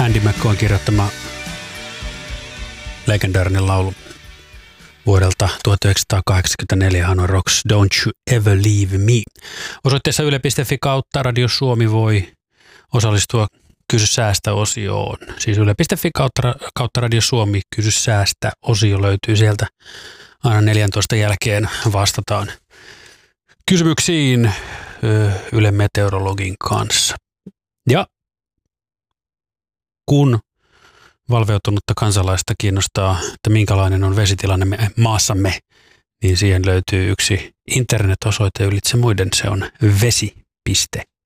Andy McCoyn kirjoittama legendaarinen laulu vuodelta 1984, Hanoi Rocks, Don't You Ever Leave Me. Osoitteessa yle.fi kautta Radio Suomi voi osallistua Kysy säästä -osioon. Siis yle.fi kautta Radio Suomi Kysy säästä -osio löytyy sieltä. Aina 14 jälkeen vastataan kysymyksiin Yle Meteorologin kanssa. Ja kun valveutunutta kansalaista kiinnostaa, että minkälainen on vesitilanne maassamme, niin siihen löytyy yksi internet-osoite ylitse muiden, se on vesi.fi.